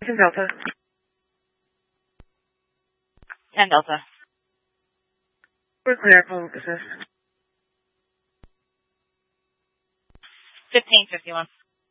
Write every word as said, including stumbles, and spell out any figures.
ten Delta. ten Delta. We're clear. Public assist. fifteen fifty-one.